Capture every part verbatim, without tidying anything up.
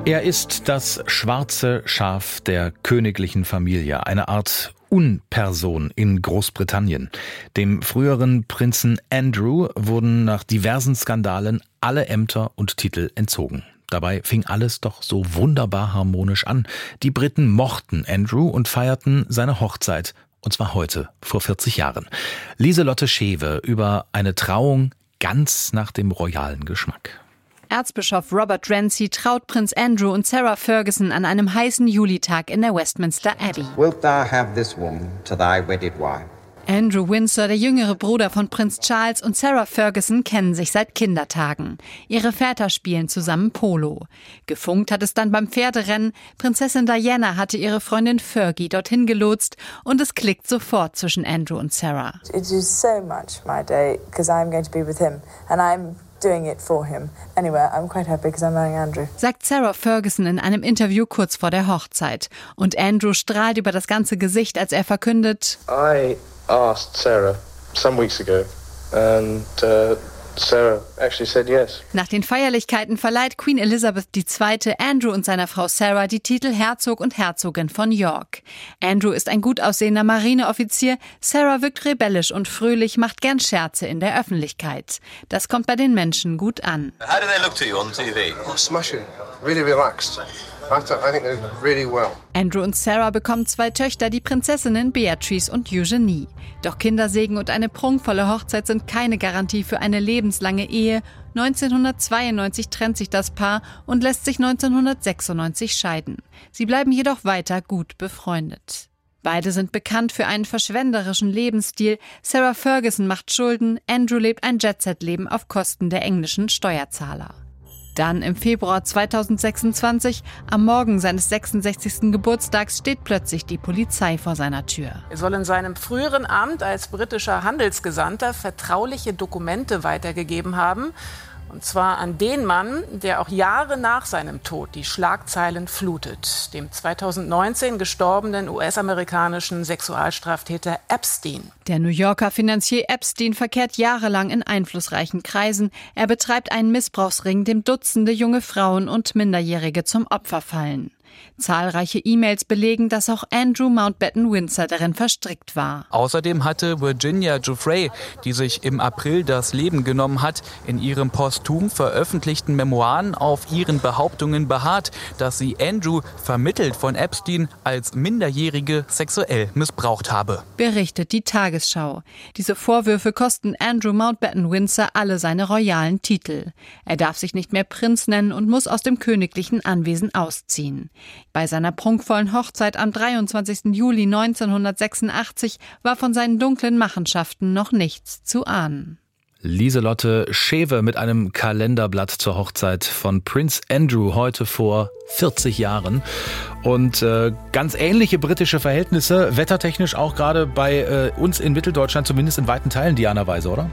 Er ist das schwarze Schaf der königlichen Familie, eine Art Unperson in Großbritannien. Dem früheren Prinzen Andrew wurden nach diversen Skandalen alle Ämter und Titel entzogen. Dabei fing alles doch so wunderbar harmonisch an. Die Briten mochten Andrew und feierten seine Hochzeit. Und zwar heute, vor vierzig Jahren. Lieselotte Schewe über eine Trauung ganz nach dem royalen Geschmack. Erzbischof Robert Renzi traut Prinz Andrew und Sarah Ferguson an einem heißen Julitag in der Westminster Abbey. Wilt thou have this woman to thy wedded wife? Andrew Windsor, der jüngere Bruder von Prinz Charles, und Sarah Ferguson kennen sich seit Kindertagen. Ihre Väter spielen zusammen Polo. Gefunkt hat es dann beim Pferderennen. Prinzessin Diana hatte ihre Freundin Fergie dorthin gelotst und es klickt sofort zwischen Andrew und Sarah. It is so much my day because I'm going to be with him and I'm doing it for him. Anyway, I'm quite happy because I'm marrying Andrew. Sagt Sarah Ferguson in einem Interview kurz vor der Hochzeit. Und Andrew strahlt über das ganze Gesicht, als er verkündet: I asked Sarah some weeks ago and uh, Sarah actually said yes. Nach den Feierlichkeiten verleiht Queen Elizabeth die Zweite Andrew und seiner Frau Sarah die Titel Herzog und Herzogin von York. Andrew ist ein gut aussehender Marineoffizier, Sarah wirkt rebellisch und fröhlich, macht gern Scherze in der Öffentlichkeit. Das kommt bei den Menschen gut an. How do they look to you on T V? Oh, smashing. Really relaxed. I think they're really well. Andrew und Sarah bekommen zwei Töchter, die Prinzessinnen Beatrice und Eugenie. Doch Kindersegen und eine prunkvolle Hochzeit sind keine Garantie für eine lebenslange Ehe. neunzehnhundertzweiundneunzig trennt sich das Paar und lässt sich neunzehnhundertsechsundneunzig scheiden. Sie bleiben jedoch weiter gut befreundet. Beide sind bekannt für einen verschwenderischen Lebensstil. Sarah Ferguson macht Schulden, Andrew lebt ein Jet-Set-Leben auf Kosten der englischen Steuerzahler. Dann im Februar zweitausendsechsundzwanzig, am Morgen seines sechsundsechzigsten Geburtstags, steht plötzlich die Polizei vor seiner Tür. Er soll in seinem früheren Amt als britischer Handelsgesandter vertrauliche Dokumente weitergegeben haben. Und zwar an den Mann, der auch Jahre nach seinem Tod die Schlagzeilen flutet, dem zweitausendneunzehn gestorbenen U S-amerikanischen Sexualstraftäter Epstein. Der New Yorker Finanzier Epstein verkehrt jahrelang in einflussreichen Kreisen. Er betreibt einen Missbrauchsring, dem Dutzende junge Frauen und Minderjährige zum Opfer fallen. Zahlreiche E-Mails belegen, dass auch Andrew Mountbatten Windsor darin verstrickt war. Außerdem hatte Virginia Giuffre, die sich im April das Leben genommen hat, in ihren posthum veröffentlichten Memoiren auf ihren Behauptungen beharrt, dass sie Andrew, vermittelt von Epstein, als Minderjährige sexuell missbraucht habe. Berichtet die Tagesschau. Diese Vorwürfe kosten Andrew Mountbatten Windsor alle seine royalen Titel. Er darf sich nicht mehr Prinz nennen und muss aus dem königlichen Anwesen ausziehen. Bei seiner prunkvollen Hochzeit am dreiundzwanzigsten Juli neunzehnhundertsechsundachtzig war von seinen dunklen Machenschaften noch nichts zu ahnen. Lieselotte Schewe mit einem Kalenderblatt zur Hochzeit von Prinz Andrew heute vor vierzig Jahren. Und äh, ganz ähnliche britische Verhältnisse, wettertechnisch auch gerade bei äh, uns in Mitteldeutschland, zumindest in weiten Teilen, Diana Weise, oder?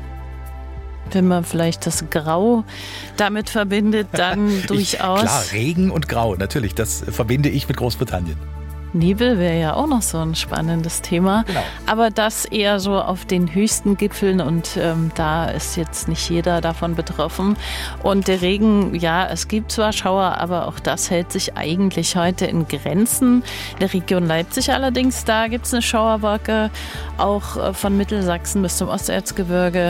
Wenn man vielleicht das Grau damit verbindet, dann durchaus. Ich, klar, Regen und Grau, natürlich, das verbinde ich mit Großbritannien. Nebel wäre ja auch noch so ein spannendes Thema, genau. Aber das eher so auf den höchsten Gipfeln und ähm, da ist jetzt nicht jeder davon betroffen. Und der Regen, ja, es gibt zwar Schauer, aber auch das hält sich eigentlich heute in Grenzen. In der Region Leipzig allerdings, da gibt es eine Schauerwolke, auch äh, von Mittelsachsen bis zum Osterzgebirge.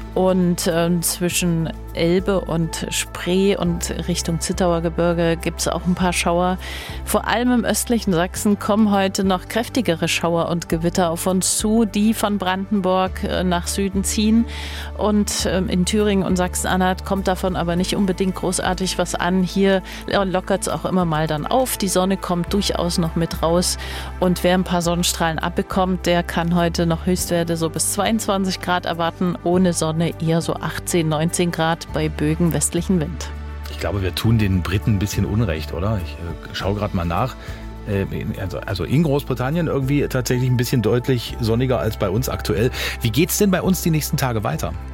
Und ähm, zwischen Elbe und Spree und Richtung Zittauer Gebirge gibt es auch ein paar Schauer. Vor allem im östlichen Sachsen kommen heute noch kräftigere Schauer und Gewitter auf uns zu, die von Brandenburg äh, nach Süden ziehen. Und ähm, in Thüringen und Sachsen-Anhalt kommt davon aber nicht unbedingt großartig was an. Hier lockert es auch immer mal dann auf. Die Sonne kommt durchaus noch mit raus. Und wer ein paar Sonnenstrahlen abbekommt, der kann heute noch Höchstwerte so bis zweiundzwanzig Grad erwarten, ohne Sonne eher so achtzehn, neunzehn Grad bei Bögen westlichen Wind. Ich glaube, wir tun den Briten ein bisschen Unrecht, oder? Ich äh, schaue gerade mal nach. Äh, also, also in Großbritannien irgendwie tatsächlich ein bisschen deutlich sonniger als bei uns aktuell. Wie geht's denn bei uns die nächsten Tage weiter?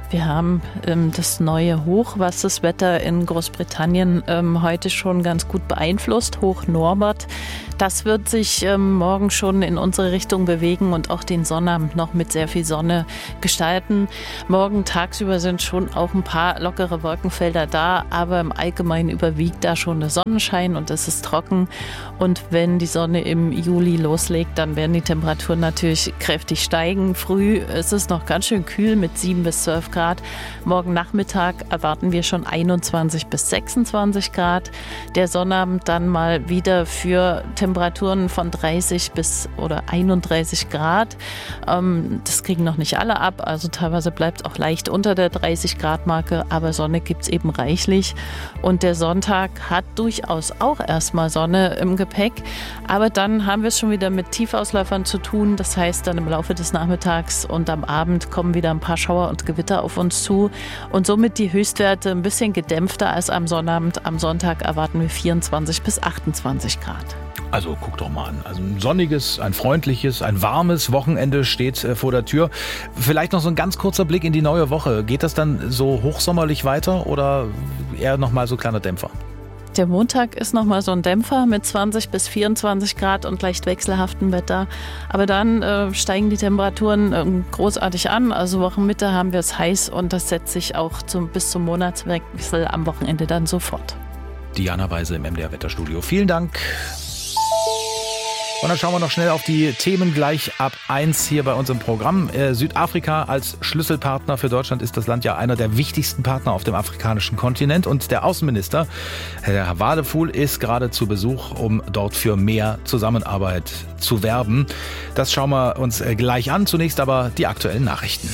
Wir haben ähm, das neue Hoch, was das Wetter in Großbritannien ähm, heute schon ganz gut beeinflusst, Hoch Norbert. Das wird sich ähm, morgen schon in unsere Richtung bewegen und auch den Sonnabend noch mit sehr viel Sonne gestalten. Morgen tagsüber sind schon auch ein paar lockere Wolkenfelder da, aber im Allgemeinen überwiegt da schon der Sonnenschein und es ist trocken. Und wenn die Sonne im Juli loslegt, dann werden die Temperaturen natürlich kräftig steigen. Früh ist es noch ganz schön kühl mit sieben bis zwölf Grad. Morgen Nachmittag erwarten wir schon einundzwanzig bis sechsundzwanzig Grad. Der Sonnabend dann mal wieder für Temperaturen von dreißig bis oder einunddreißig Grad. Ähm, das kriegen noch nicht alle ab, also teilweise bleibt es auch leicht unter der dreißig Grad Marke, aber Sonne gibt es eben reichlich. Und der Sonntag hat durchaus auch erstmal Sonne im Gepäck, aber dann haben wir es schon wieder mit Tiefausläufern zu tun. Das heißt, dann im Laufe des Nachmittags und am Abend kommen wieder ein paar Schauer und Gewitter auf uns zu und somit die Höchstwerte ein bisschen gedämpfter als am Sonnabend. Am Sonntag erwarten wir vierundzwanzig bis achtundzwanzig Grad. Also guck doch mal an. Also ein sonniges, ein freundliches, ein warmes Wochenende steht äh, vor der Tür. Vielleicht noch so ein ganz kurzer Blick in die neue Woche. Geht das dann so hochsommerlich weiter oder eher nochmal so kleiner Dämpfer? Der Montag ist nochmal so ein Dämpfer mit zwanzig bis vierundzwanzig Grad und leicht wechselhaftem Wetter. Aber dann äh, steigen die Temperaturen äh, großartig an. Also Wochenmitte haben wir es heiß und das setzt sich auch zum, bis zum Monatswechsel am Wochenende dann sofort. Diana Weise im M D R Wetterstudio. Vielen Dank. Und dann schauen wir noch schnell auf die Themen gleich ab eins hier bei uns im Programm. Äh, Südafrika als Schlüsselpartner für Deutschland ist das Land ja einer der wichtigsten Partner auf dem afrikanischen Kontinent. Und der Außenminister, Herr Wadefuhl, ist gerade zu Besuch, um dort für mehr Zusammenarbeit zu werben. Das schauen wir uns gleich an. Zunächst aber die aktuellen Nachrichten.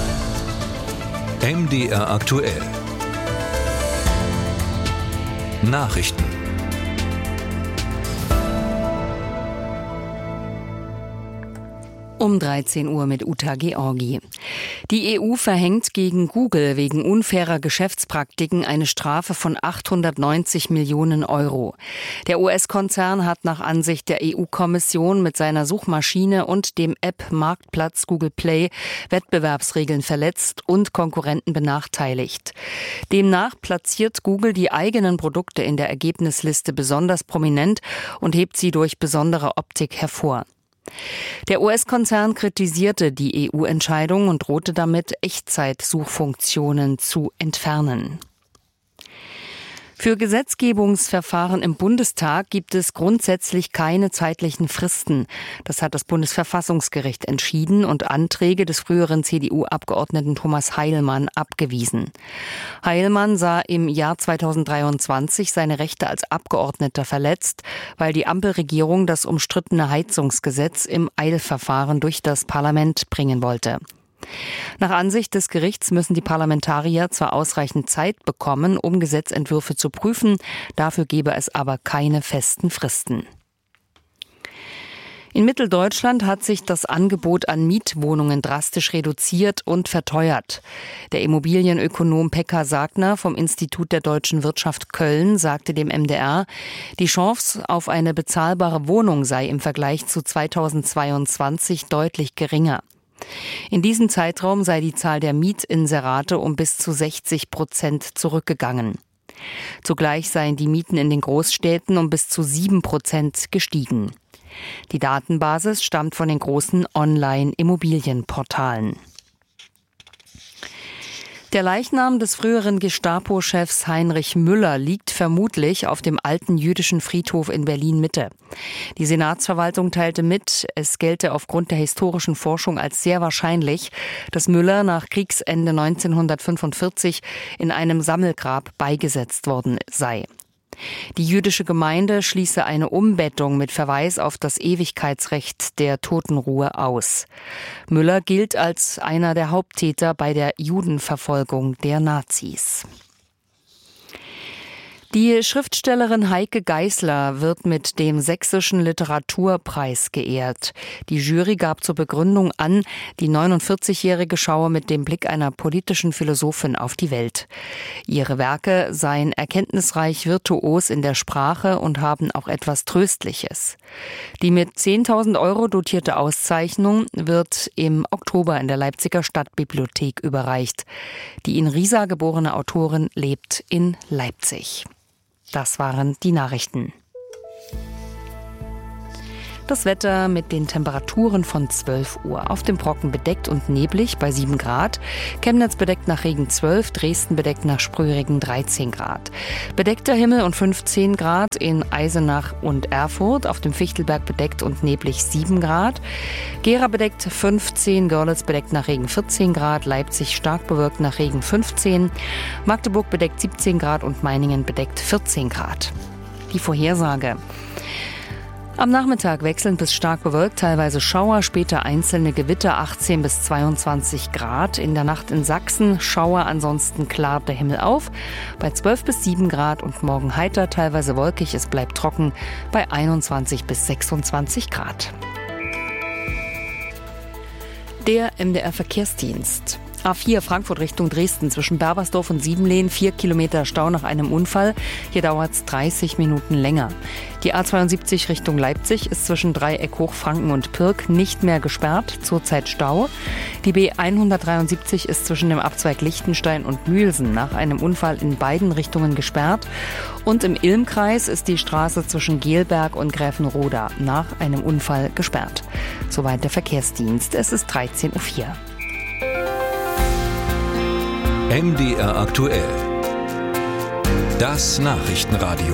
M D R aktuell. Nachrichten. Um dreizehn Uhr mit Uta Georgi. Die E U verhängt gegen Google wegen unfairer Geschäftspraktiken eine Strafe von achthundertneunzig Millionen Euro. Der U S-Konzern hat nach Ansicht der E U-Kommission mit seiner Suchmaschine und dem App-Marktplatz Google Play Wettbewerbsregeln verletzt und Konkurrenten benachteiligt. Demnach platziert Google die eigenen Produkte in der Ergebnisliste besonders prominent und hebt sie durch besondere Optik hervor. Der U S-Konzern kritisierte die E U-Entscheidung und drohte damit, Echtzeitsuchfunktionen zu entfernen. Für Gesetzgebungsverfahren im Bundestag gibt es grundsätzlich keine zeitlichen Fristen. Das hat das Bundesverfassungsgericht entschieden und Anträge des früheren C D U-Abgeordneten Thomas Heilmann abgewiesen. Heilmann sah im Jahr zweitausenddreiundzwanzig seine Rechte als Abgeordneter verletzt, weil die Ampelregierung das umstrittene Heizungsgesetz im Eilverfahren durch das Parlament bringen wollte. Nach Ansicht des Gerichts müssen die Parlamentarier zwar ausreichend Zeit bekommen, um Gesetzentwürfe zu prüfen, dafür gebe es aber keine festen Fristen. In Mitteldeutschland hat sich das Angebot an Mietwohnungen drastisch reduziert und verteuert. Der Immobilienökonom Pekka Sagner vom Institut der Deutschen Wirtschaft Köln sagte dem M D R, die Chance auf eine bezahlbare Wohnung sei im Vergleich zu zweitausendzweiundzwanzig deutlich geringer. In diesem Zeitraum sei die Zahl der Mietinserate um bis zu sechzig Prozent zurückgegangen. Zugleich seien die Mieten in den Großstädten um bis zu sieben Prozent gestiegen. Die Datenbasis stammt von den großen Online-Immobilienportalen. Der Leichnam des früheren Gestapo-Chefs Heinrich Müller liegt vermutlich auf dem alten jüdischen Friedhof in Berlin-Mitte. Die Senatsverwaltung teilte mit, es gelte aufgrund der historischen Forschung als sehr wahrscheinlich, dass Müller nach Kriegsende neunzehnhundertfünfundvierzig in einem Sammelgrab beigesetzt worden sei. Die jüdische Gemeinde schließe eine Umbettung mit Verweis auf das Ewigkeitsrecht der Totenruhe aus. Müller gilt als einer der Haupttäter bei der Judenverfolgung der Nazis. Die Schriftstellerin Heike Geisler wird mit dem Sächsischen Literaturpreis geehrt. Die Jury gab zur Begründung an, die neunundvierzigjährige schaue mit dem Blick einer politischen Philosophin auf die Welt. Ihre Werke seien erkenntnisreich, virtuos in der Sprache und haben auch etwas Tröstliches. Die mit zehntausend Euro dotierte Auszeichnung wird im Oktober in der Leipziger Stadtbibliothek überreicht. Die in Riesa geborene Autorin lebt in Leipzig. Das waren die Nachrichten. Das Wetter mit den Temperaturen von zwölf Uhr. Auf dem Brocken bedeckt und neblig bei sieben Grad. Chemnitz bedeckt nach Regen zwölf, Dresden bedeckt nach Sprühregen dreizehn Grad. Bedeckter Himmel und fünfzehn Grad in Eisenach und Erfurt. Auf dem Fichtelberg bedeckt und neblig sieben Grad. Gera bedeckt fünfzehn, Görlitz bedeckt nach Regen vierzehn Grad. Leipzig stark bewölkt nach Regen fünfzehn. Magdeburg bedeckt siebzehn Grad und Meiningen bedeckt vierzehn Grad. Die Vorhersage. Am Nachmittag wechselnd bis stark bewölkt, teilweise Schauer, später einzelne Gewitter, achtzehn bis zweiundzwanzig Grad. In der Nacht in Sachsen Schauer, ansonsten klart der Himmel auf, bei zwölf bis sieben Grad und morgen heiter, teilweise wolkig, es bleibt trocken, bei einundzwanzig bis sechsundzwanzig Grad. Der M D R-Verkehrsdienst. A vier Frankfurt Richtung Dresden zwischen Berbersdorf und Siebenlehn, vier Kilometer Stau nach einem Unfall. Hier dauert es dreißig Minuten länger. Die A zweiundsiebzig Richtung Leipzig ist zwischen Dreieck Hochfranken und Pirk nicht mehr gesperrt, zurzeit Stau. Die B hundertdreiundsiebzig ist zwischen dem Abzweig Lichtenstein und Mühlsen nach einem Unfall in beiden Richtungen gesperrt. Und im Ilmkreis ist die Straße zwischen Gelberg und Gräfenroda nach einem Unfall gesperrt. Soweit der Verkehrsdienst. Es ist dreizehn Uhr vier. M D R aktuell. Das Nachrichtenradio.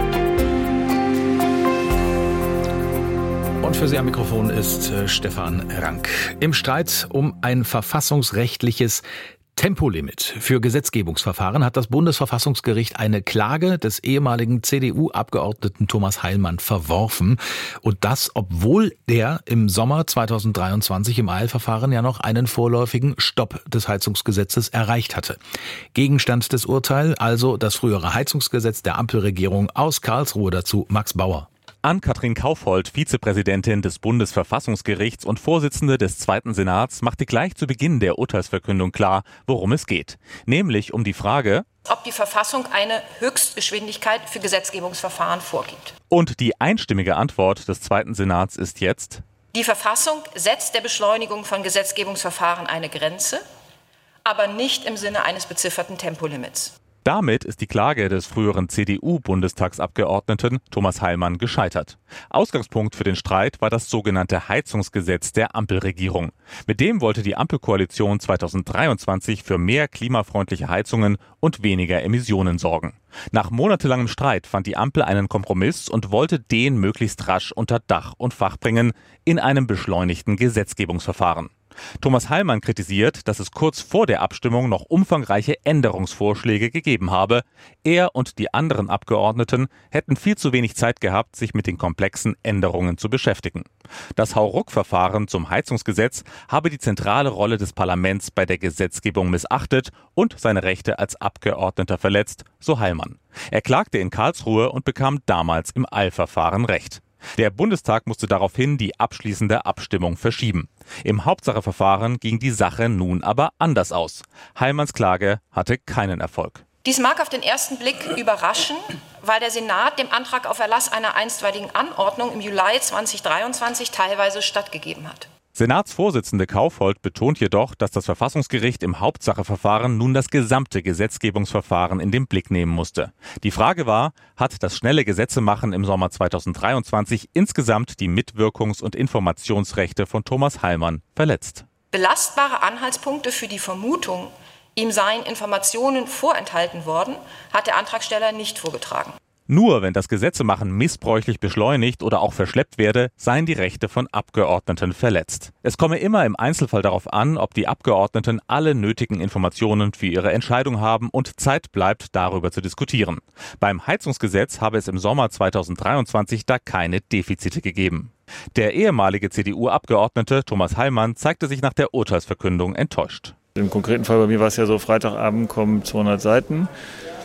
Und für Sie am Mikrofon ist äh, Stefan Rank. Im Streit um ein verfassungsrechtliches Tempolimit für Gesetzgebungsverfahren hat das Bundesverfassungsgericht eine Klage des ehemaligen C D U-Abgeordneten Thomas Heilmann verworfen. Und das, obwohl der im Sommer zweitausenddreiundzwanzig im Eilverfahren ja noch einen vorläufigen Stopp des Heizungsgesetzes erreicht hatte. Gegenstand des Urteils also das frühere Heizungsgesetz der Ampelregierung aus Karlsruhe. Dazu Max Bauer. Ann-Kathrin Kaufhold, Vizepräsidentin des Bundesverfassungsgerichts und Vorsitzende des Zweiten Senats, machte gleich zu Beginn der Urteilsverkündung klar, worum es geht. Nämlich um die Frage, ob die Verfassung eine Höchstgeschwindigkeit für Gesetzgebungsverfahren vorgibt. Und die einstimmige Antwort des Zweiten Senats ist jetzt: Die Verfassung setzt der Beschleunigung von Gesetzgebungsverfahren eine Grenze, aber nicht im Sinne eines bezifferten Tempolimits. Damit ist die Klage des früheren C D U-Bundestagsabgeordneten Thomas Heilmann gescheitert. Ausgangspunkt für den Streit war das sogenannte Heizungsgesetz der Ampelregierung. Mit dem wollte die Ampelkoalition zweitausenddreiundzwanzig für mehr klimafreundliche Heizungen und weniger Emissionen sorgen. Nach monatelangem Streit fand die Ampel einen Kompromiss und wollte den möglichst rasch unter Dach und Fach bringen in einem beschleunigten Gesetzgebungsverfahren. Thomas Heilmann kritisiert, dass es kurz vor der Abstimmung noch umfangreiche Änderungsvorschläge gegeben habe. Er und die anderen Abgeordneten hätten viel zu wenig Zeit gehabt, sich mit den komplexen Änderungen zu beschäftigen. Das Hauruck-Verfahren zum Heizungsgesetz habe die zentrale Rolle des Parlaments bei der Gesetzgebung missachtet und seine Rechte als Abgeordneter verletzt, so Heilmann. Er klagte in Karlsruhe und bekam damals im Eilverfahren Recht. Der Bundestag musste daraufhin die abschließende Abstimmung verschieben. Im Hauptsacheverfahren ging die Sache nun aber anders aus. Heilmanns Klage hatte keinen Erfolg. Dies mag auf den ersten Blick überraschen, weil der Senat dem Antrag auf Erlass einer einstweiligen Anordnung im Juli zweitausenddreiundzwanzig teilweise stattgegeben hat. Senatsvorsitzende Kaufhold betont jedoch, dass das Verfassungsgericht im Hauptsacheverfahren nun das gesamte Gesetzgebungsverfahren in den Blick nehmen musste. Die Frage war, hat das schnelle Gesetzemachen im Sommer zweitausenddreiundzwanzig insgesamt die Mitwirkungs- und Informationsrechte von Thomas Heilmann verletzt? Belastbare Anhaltspunkte für die Vermutung, ihm seien Informationen vorenthalten worden, hat der Antragsteller nicht vorgetragen. Nur wenn das Gesetzemachen missbräuchlich beschleunigt oder auch verschleppt werde, seien die Rechte von Abgeordneten verletzt. Es komme immer im Einzelfall darauf an, ob die Abgeordneten alle nötigen Informationen für ihre Entscheidung haben und Zeit bleibt, darüber zu diskutieren. Beim Heizungsgesetz habe es im Sommer zweitausenddreiundzwanzig da keine Defizite gegeben. Der ehemalige C D U-Abgeordnete Thomas Heilmann zeigte sich nach der Urteilsverkündung enttäuscht. Im konkreten Fall bei mir war es ja so, Freitagabend kommen zweihundert Seiten.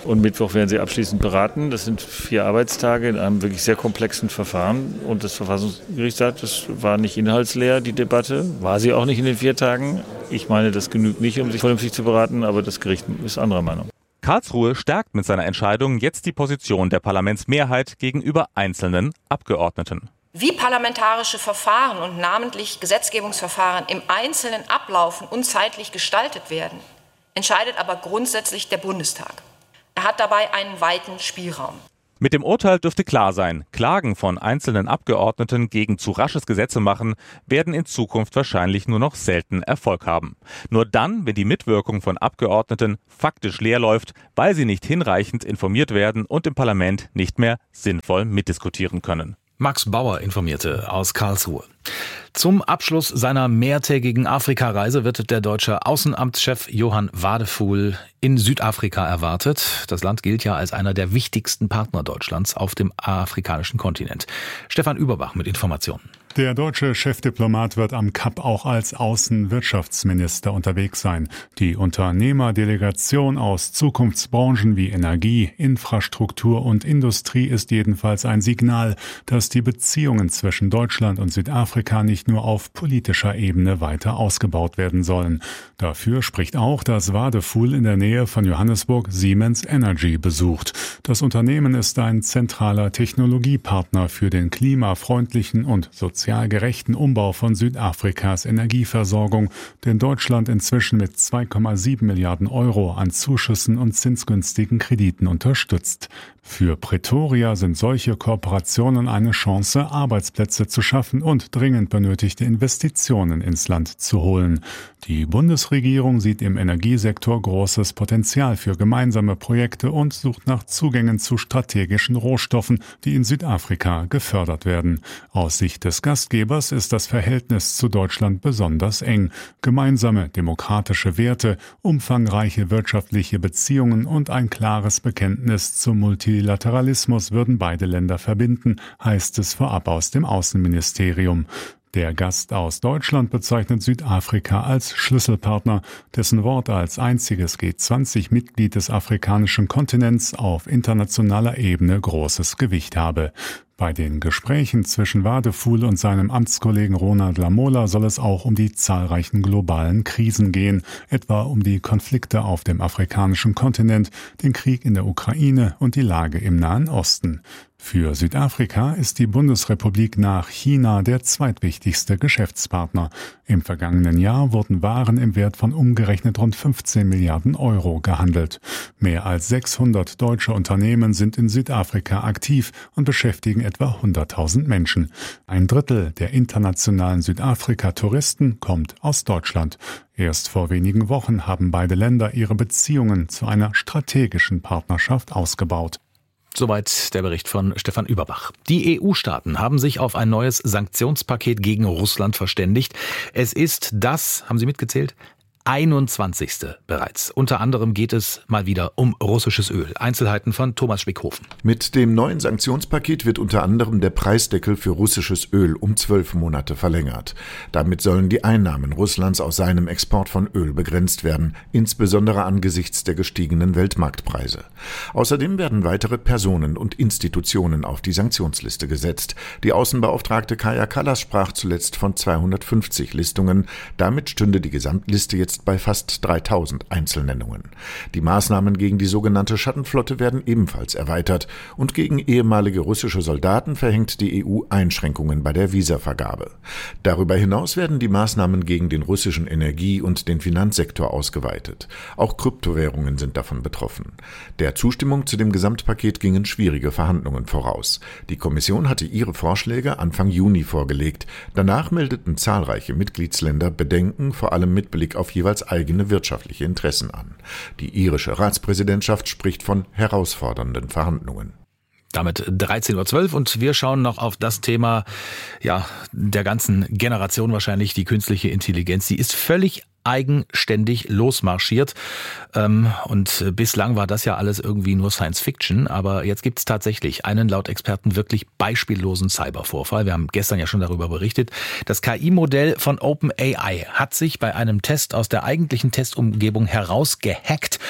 Und Mittwoch werden sie abschließend beraten. Das sind vier Arbeitstage in einem wirklich sehr komplexen Verfahren. Und das Verfassungsgericht sagt, das war nicht inhaltsleer, die Debatte. War sie auch nicht in den vier Tagen. Ich meine, das genügt nicht, um sich vernünftig zu beraten, aber das Gericht ist anderer Meinung. Karlsruhe stärkt mit seiner Entscheidung jetzt die Position der Parlamentsmehrheit gegenüber einzelnen Abgeordneten. Wie parlamentarische Verfahren und namentlich Gesetzgebungsverfahren im Einzelnen ablaufen und zeitlich gestaltet werden, entscheidet aber grundsätzlich der Bundestag. Er hat dabei einen weiten Spielraum. Mit dem Urteil dürfte klar sein, Klagen von einzelnen Abgeordneten gegen zu rasches Gesetzemachen werden in Zukunft wahrscheinlich nur noch selten Erfolg haben. Nur dann, wenn die Mitwirkung von Abgeordneten faktisch leer läuft, weil sie nicht hinreichend informiert werden und im Parlament nicht mehr sinnvoll mitdiskutieren können. Max Bauer informierte aus Karlsruhe. Zum Abschluss seiner mehrtägigen Afrikareise wird der deutsche Außenamtschef Johann Wadefuhl in Südafrika erwartet. Das Land gilt ja als einer der wichtigsten Partner Deutschlands auf dem afrikanischen Kontinent. Stefan Überbach mit Informationen. Der deutsche Chefdiplomat wird am Kap auch als Außenwirtschaftsminister unterwegs sein. Die Unternehmerdelegation aus Zukunftsbranchen wie Energie, Infrastruktur und Industrie ist jedenfalls ein Signal, dass die Beziehungen zwischen Deutschland und Südafrika nicht nur auf politischer Ebene weiter ausgebaut werden sollen. Dafür spricht auch, dass Wadefuhl in der Nähe von Johannesburg Siemens Energy besucht. Das Unternehmen ist ein zentraler Technologiepartner für den klimafreundlichen und sozial gerechten Umbau von Südafrikas Energieversorgung, den Deutschland inzwischen mit zwei Komma sieben Milliarden Euro an Zuschüssen und zinsgünstigen Krediten unterstützt. Für Pretoria sind solche Kooperationen eine Chance, Arbeitsplätze zu schaffen und dringend benötigte Investitionen ins Land zu holen. Die Bundesregierung sieht im Energiesektor großes Potenzial für gemeinsame Projekte und sucht nach Zugängen zu strategischen Rohstoffen, die in Südafrika gefördert werden. Aus Sicht des Gastgebers ist das Verhältnis zu Deutschland besonders eng. Gemeinsame demokratische Werte, umfangreiche wirtschaftliche Beziehungen und ein klares Bekenntnis zum Multilateralismus würden beide Länder verbinden, heißt es vorab aus dem Außenministerium. Der Gast aus Deutschland bezeichnet Südafrika als Schlüsselpartner, dessen Wort als einziges G zwanzig Mitglied des afrikanischen Kontinents auf internationaler Ebene großes Gewicht habe. Bei den Gesprächen zwischen Wadefuhl und seinem Amtskollegen Ronald Lamola soll es auch um die zahlreichen globalen Krisen gehen, etwa um die Konflikte auf dem afrikanischen Kontinent, den Krieg in der Ukraine und die Lage im Nahen Osten. Für Südafrika ist die Bundesrepublik nach China der zweitwichtigste Geschäftspartner. Im vergangenen Jahr wurden Waren im Wert von umgerechnet rund fünfzehn Milliarden Euro gehandelt. Mehr als sechshundert deutsche Unternehmen sind in Südafrika aktiv und beschäftigen etwa hunderttausend Menschen. Ein Drittel der internationalen Südafrika-Touristen kommt aus Deutschland. Erst vor wenigen Wochen haben beide Länder ihre Beziehungen zu einer strategischen Partnerschaft ausgebaut. Soweit der Bericht von Stefan Überbach. Die E U-Staaten haben sich auf ein neues Sanktionspaket gegen Russland verständigt. Es ist das, haben Sie mitgezählt, einundzwanzigste bereits. Unter anderem geht es mal wieder um russisches Öl. Einzelheiten von Thomas Spickhofen. Mit dem neuen Sanktionspaket wird unter anderem der Preisdeckel für russisches Öl um zwölf Monate verlängert. Damit sollen die Einnahmen Russlands aus seinem Export von Öl begrenzt werden, insbesondere angesichts der gestiegenen Weltmarktpreise. Außerdem werden weitere Personen und Institutionen auf die Sanktionsliste gesetzt. Die Außenbeauftragte Kaja Kallas sprach zuletzt von zweihundertfünfzig Listungen. Damit stünde die Gesamtliste jetzt bei fast dreitausend Einzelnennungen. Die Maßnahmen gegen die sogenannte Schattenflotte werden ebenfalls erweitert und gegen ehemalige russische Soldaten verhängt die E U Einschränkungen bei der Visavergabe. Darüber hinaus werden die Maßnahmen gegen den russischen Energie- und den Finanzsektor ausgeweitet. Auch Kryptowährungen sind davon betroffen. Der Zustimmung zu dem Gesamtpaket gingen schwierige Verhandlungen voraus. Die Kommission hatte ihre Vorschläge Anfang Juni vorgelegt. Danach meldeten zahlreiche Mitgliedsländer Bedenken, vor allem mit Blick auf jeweils eigene wirtschaftliche Interessen an. Die irische Ratspräsidentschaft spricht von herausfordernden Verhandlungen. Damit dreizehn Uhr zwölf und wir schauen noch auf das Thema ja, der ganzen Generation wahrscheinlich, die künstliche Intelligenz. Sie ist völlig eigenständig losmarschiert. Ähm, und bislang war das ja alles irgendwie nur Science Fiction, aber jetzt gibt es tatsächlich einen laut Experten wirklich beispiellosen Cybervorfall. Wir haben gestern ja schon darüber berichtet. Das K I-Modell von OpenAI hat sich bei einem Test aus der eigentlichen Testumgebung herausgehackt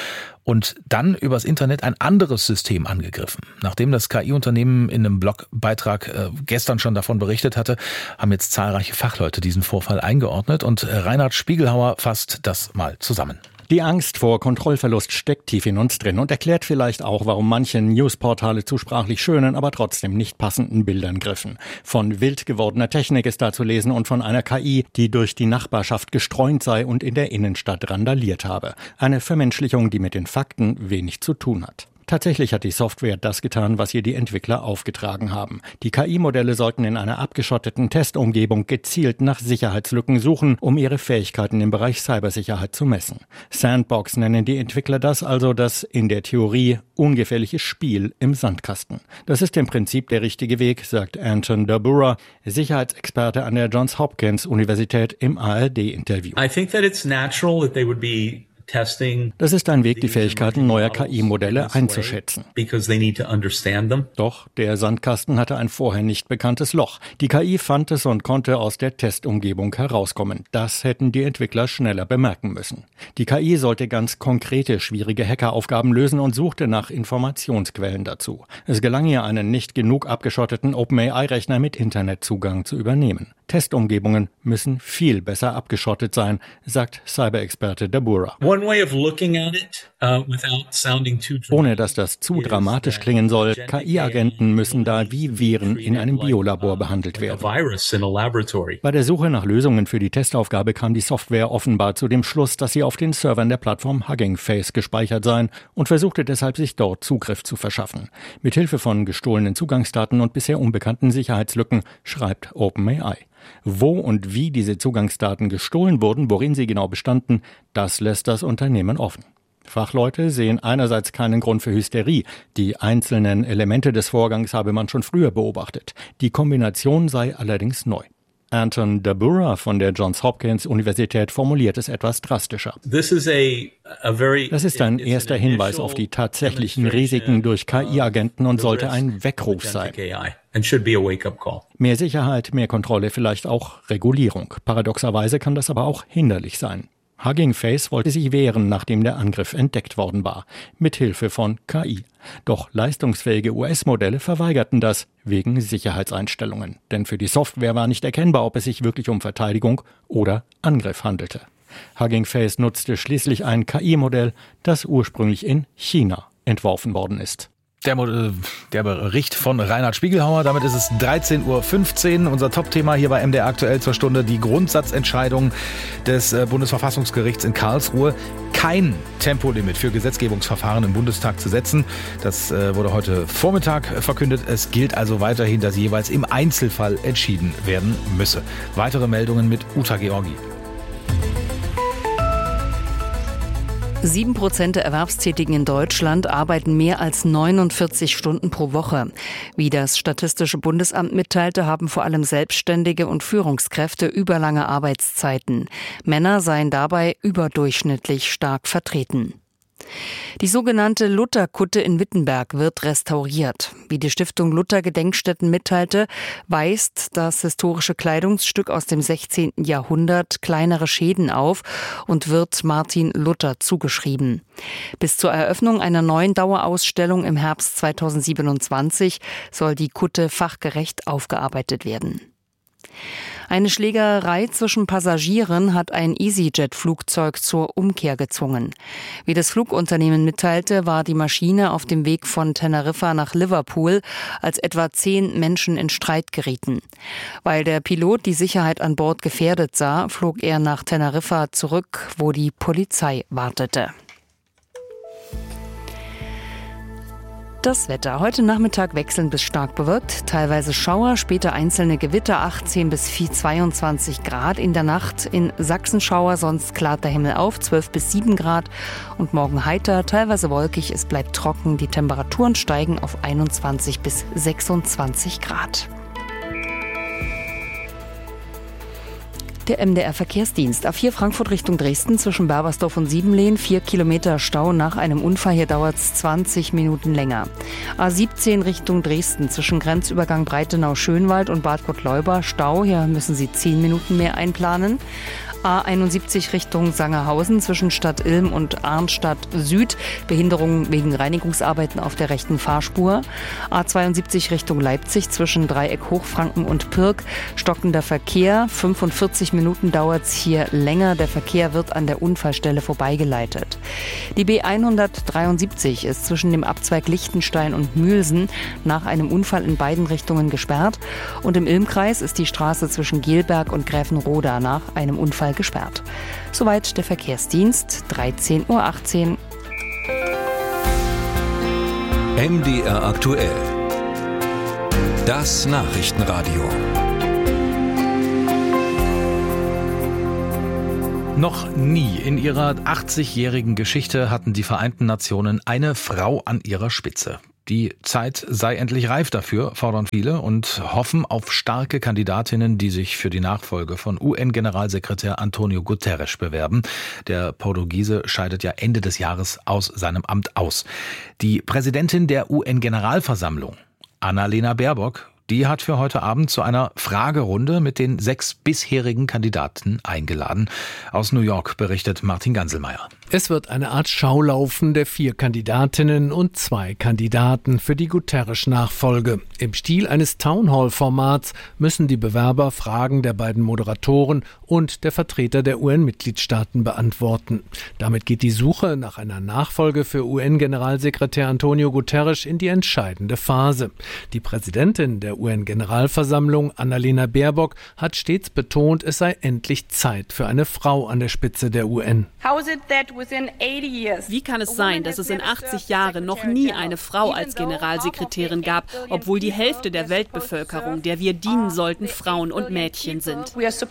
und dann übers Internet ein anderes System angegriffen. Nachdem das K I-Unternehmen in einem Blogbeitrag äh, gestern schon davon berichtet hatte, haben jetzt zahlreiche Fachleute diesen Vorfall eingeordnet und Reinhard Spiegelhauer fasst das mal zusammen. Die Angst vor Kontrollverlust steckt tief in uns drin und erklärt vielleicht auch, warum manche Newsportale zu sprachlich schönen, aber trotzdem nicht passenden Bildern griffen. Von wild gewordener Technik ist da zu lesen und von einer K I, die durch die Nachbarschaft gestreunt sei und in der Innenstadt randaliert habe. Eine Vermenschlichung, die mit den Fakten wenig zu tun hat. Tatsächlich hat die Software das getan, was ihr die Entwickler aufgetragen haben. Die K I-Modelle sollten in einer abgeschotteten Testumgebung gezielt nach Sicherheitslücken suchen, um ihre Fähigkeiten im Bereich Cybersicherheit zu messen. Sandbox nennen die Entwickler das, also das in der Theorie ungefährliche Spiel im Sandkasten. Das ist im Prinzip der richtige Weg, sagt Anton Dabura, Sicherheitsexperte an der Johns Hopkins Universität im A R D-Interview. I think that it's natural that they would be Das ist ein Weg, die Fähigkeiten neuer K I-Modelle einzuschätzen. Doch der Sandkasten hatte ein vorher nicht bekanntes Loch. Die K I fand es und konnte aus der Testumgebung herauskommen. Das hätten die Entwickler schneller bemerken müssen. Die K I sollte ganz konkrete, schwierige Hackeraufgaben lösen und suchte nach Informationsquellen dazu. Es gelang ihr, einen nicht genug abgeschotteten OpenAI-Rechner mit Internetzugang zu übernehmen. Testumgebungen müssen viel besser abgeschottet sein, sagt Cyberexperte Dabura. Ohne dass das zu dramatisch klingen soll, K I-Agenten müssen da wie Viren in einem Biolabor behandelt werden. Bei der Suche nach Lösungen für die Testaufgabe kam die Software offenbar zu dem Schluss, dass sie auf den Servern der Plattform Hugging Face gespeichert seien und versuchte deshalb, sich dort Zugriff zu verschaffen. Mithilfe von gestohlenen Zugangsdaten und bisher unbekannten Sicherheitslücken, schreibt OpenAI. Wo und wie diese Zugangsdaten gestohlen wurden, worin sie genau bestanden, das lässt das Unternehmen offen. Fachleute sehen einerseits keinen Grund für Hysterie. Die einzelnen Elemente des Vorgangs habe man schon früher beobachtet. Die Kombination sei allerdings neu. Anton Dabura von der Johns Hopkins Universität formuliert es etwas drastischer. Das ist ein erster Hinweis auf die tatsächlichen Risiken durch K I-Agenten und sollte ein Weckruf sein. Mehr Sicherheit, mehr Kontrolle, vielleicht auch Regulierung. Paradoxerweise kann das aber auch hinderlich sein. Hugging Face wollte sich wehren, nachdem der Angriff entdeckt worden war, mithilfe von K I. Doch leistungsfähige U S-Modelle verweigerten das wegen Sicherheitseinstellungen. Denn für die Software war nicht erkennbar, ob es sich wirklich um Verteidigung oder Angriff handelte. Hugging Face nutzte schließlich ein K I-Modell, das ursprünglich in China entworfen worden ist. Der, der Bericht von Reinhard Spiegelhauer. Damit ist es dreizehn Uhr fünfzehn. Unser Top-Thema hier bei M D R aktuell zur Stunde. Die Grundsatzentscheidung des Bundesverfassungsgerichts in Karlsruhe, kein Tempolimit für Gesetzgebungsverfahren im Bundestag zu setzen. Das wurde heute Vormittag verkündet. Es gilt also weiterhin, dass jeweils im Einzelfall entschieden werden müsse. Weitere Meldungen mit Uta Georgi. Sieben Prozent der Erwerbstätigen in Deutschland arbeiten mehr als neunundvierzig Stunden pro Woche. Wie das Statistische Bundesamt mitteilte, haben vor allem Selbstständige und Führungskräfte überlange Arbeitszeiten. Männer seien dabei überdurchschnittlich stark vertreten. Die sogenannte Lutherkutte in Wittenberg wird restauriert. Wie die Stiftung Luther Gedenkstätten mitteilte, weist das historische Kleidungsstück aus dem sechzehnten Jahrhundert kleinere Schäden auf und wird Martin Luther zugeschrieben. Bis zur Eröffnung einer neuen Dauerausstellung im Herbst zweitausendsiebenundzwanzig soll die Kutte fachgerecht aufgearbeitet werden. Eine Schlägerei zwischen Passagieren hat ein EasyJet-Flugzeug zur Umkehr gezwungen. Wie das Flugunternehmen mitteilte, war die Maschine auf dem Weg von Teneriffa nach Liverpool, als etwa zehn Menschen in Streit gerieten. Weil der Pilot die Sicherheit an Bord gefährdet sah, flog er nach Teneriffa zurück, wo die Polizei wartete. Das Wetter. Heute Nachmittag wechselnd bis stark bewölkt, teilweise Schauer, später einzelne Gewitter, achtzehn bis zweiundzwanzig Grad in der Nacht. In Sachsen Schauer, sonst klart der Himmel auf, zwölf bis sieben Grad. Und morgen heiter, teilweise wolkig, es bleibt trocken. Die Temperaturen steigen auf einundzwanzig bis sechsundzwanzig Grad. Der M D R-Verkehrsdienst. A vier Frankfurt Richtung Dresden zwischen Berbersdorf und Siebenlehn. Vier Kilometer Stau nach einem Unfall. Hier dauert es zwanzig Minuten länger. A siebzehn Richtung Dresden zwischen Grenzübergang Breitenau-Schönwald und Bad Gottleuba. Stau. Hier müssen Sie zehn Minuten mehr einplanen. A einundsiebzig Richtung Sangerhausen zwischen Stadt Ilm und Arnstadt Süd. Behinderung wegen Reinigungsarbeiten auf der rechten Fahrspur. A zweiundsiebzig Richtung Leipzig zwischen Dreieck Hochfranken und Pirk. Stockender Verkehr. fünfundvierzig Minuten dauert es hier länger. Der Verkehr wird an der Unfallstelle vorbeigeleitet. Die B hundertdreiundsiebzig ist zwischen dem Abzweig Lichtenstein und Mühlsen nach einem Unfall in beiden Richtungen gesperrt. Und im Ilmkreis ist die Straße zwischen Gelberg und Gräfenroda nach einem Unfall gesperrt. Soweit der Verkehrsdienst, dreizehn Uhr achtzehn. M D R aktuell. Das Nachrichtenradio. Noch nie in ihrer achtzigjährigen Geschichte hatten die Vereinten Nationen eine Frau an ihrer Spitze. Die Zeit sei endlich reif dafür, fordern viele und hoffen auf starke Kandidatinnen, die sich für die Nachfolge von U N-Generalsekretär Antonio Guterres bewerben. Der Portugiese scheidet ja Ende des Jahres aus seinem Amt aus. Die Präsidentin der U N-Generalversammlung, Annalena Baerbock, die hat für heute Abend zu einer Fragerunde mit den sechs bisherigen Kandidaten eingeladen. Aus New York berichtet Martin Ganselmeier. Es wird eine Art Schaulaufen der vier Kandidatinnen und zwei Kandidaten für die Guterres-Nachfolge. Im Stil eines Townhall-Formats müssen die Bewerber Fragen der beiden Moderatoren und der Vertreter der U N-Mitgliedstaaten beantworten. Damit geht die Suche nach einer Nachfolge für U N-Generalsekretär Antonio Guterres in die entscheidende Phase. Die Präsidentin der U N-Generalversammlung, Annalena Baerbock, hat stets betont, es sei endlich Zeit für eine Frau an der Spitze der U N. Wie kann es sein, dass es in achtzig Jahren noch nie eine Frau als Generalsekretärin gab, obwohl die Hälfte der Weltbevölkerung, der wir dienen sollten, Frauen und Mädchen sind?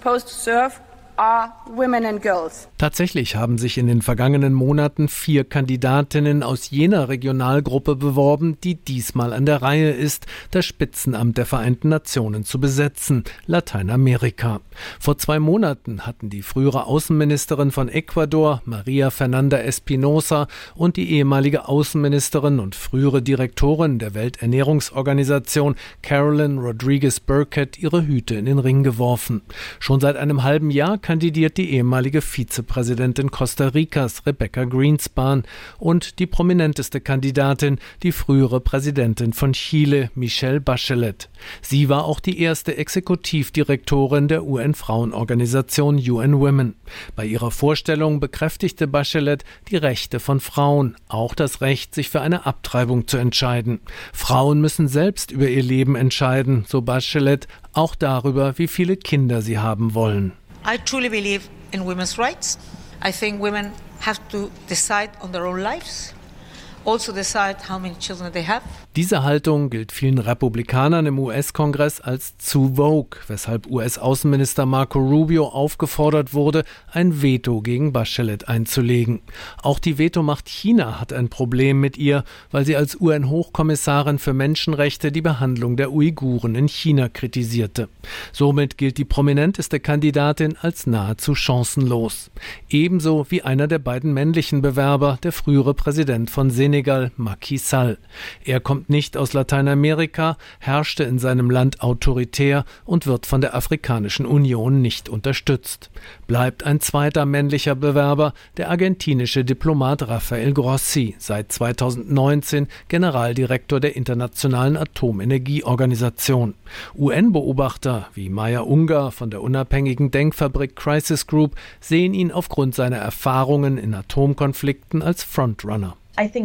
Tatsächlich haben sich in den vergangenen Monaten vier Kandidatinnen aus jener Regionalgruppe beworben, die diesmal an der Reihe ist, das Spitzenamt der Vereinten Nationen zu besetzen, Lateinamerika. Vor zwei Monaten hatten die frühere Außenministerin von Ecuador, Maria Fernanda Espinosa, und die ehemalige Außenministerin und frühere Direktorin der Welternährungsorganisation, Carolyn Rodriguez Burkett, ihre Hüte in den Ring geworfen. Schon seit einem halben Jahr kandidiert die ehemalige Vizepräsidentin Costa Ricas, Rebecca Greenspan, und die prominenteste Kandidatin, die frühere Präsidentin von Chile, Michelle Bachelet. Sie war auch die erste Exekutivdirektorin der U N-Frauenorganisation U N Women. Bei ihrer Vorstellung bekräftigte Bachelet die Rechte von Frauen, auch das Recht, sich für eine Abtreibung zu entscheiden. Frauen müssen selbst über ihr Leben entscheiden, so Bachelet, auch darüber, wie viele Kinder sie haben wollen. I truly believe in women's rights. I think women have to decide on their own lives. Also decide how many children they have. Diese Haltung gilt vielen Republikanern im U S-Kongress als zu vogue, weshalb U S-Außenminister Marco Rubio aufgefordert wurde, ein Veto gegen Bachelet einzulegen. Auch die Vetomacht China hat ein Problem mit ihr, weil sie als U N-Hochkommissarin für Menschenrechte die Behandlung der Uiguren in China kritisierte. Somit gilt die prominenteste Kandidatin als nahezu chancenlos. Ebenso wie einer der beiden männlichen Bewerber, der frühere Präsident von Senegal, Macky Sall. Er kommt nicht aus Lateinamerika, herrschte in seinem Land autoritär und wird von der Afrikanischen Union nicht unterstützt. Bleibt ein zweiter männlicher Bewerber, der argentinische Diplomat Rafael Grossi, seit zweitausendneunzehn Generaldirektor der Internationalen Atomenergieorganisation. U N-Beobachter wie Maya Ungar von der unabhängigen Denkfabrik Crisis Group sehen ihn aufgrund seiner Erfahrungen in Atomkonflikten als Frontrunner.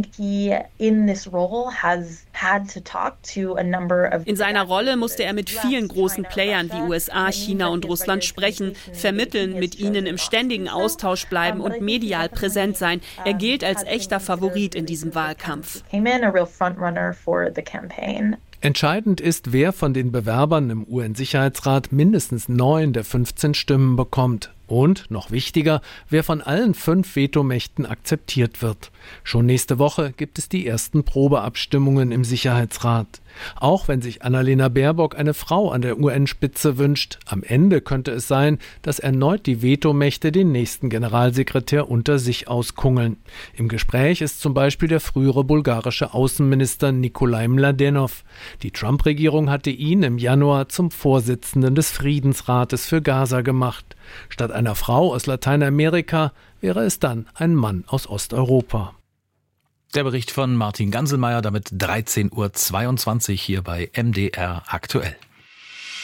In seiner Rolle musste er mit vielen großen Playern wie U S A, China und Russland sprechen, vermitteln, mit ihnen im ständigen Austausch bleiben und medial präsent sein. Er gilt als echter Favorit in diesem Wahlkampf. Entscheidend ist, wer von den Bewerbern im U N-Sicherheitsrat mindestens neun der fünfzehn Stimmen bekommt. Und, noch wichtiger, wer von allen fünf Vetomächten akzeptiert wird. Schon nächste Woche gibt es die ersten Probeabstimmungen im Sicherheitsrat. Auch wenn sich Annalena Baerbock eine Frau an der U N-Spitze wünscht, am Ende könnte es sein, dass erneut die Vetomächte den nächsten Generalsekretär unter sich auskungeln. Im Gespräch ist zum Beispiel der frühere bulgarische Außenminister Nikolai Mladenov. Die Trump-Regierung hatte ihn im Januar zum Vorsitzenden des Friedensrates für Gaza gemacht. Statt einer Frau aus Lateinamerika wäre es dann ein Mann aus Osteuropa. Der Bericht von Martin Ganselmeier, damit dreizehn Uhr zweiundzwanzig hier bei M D R aktuell.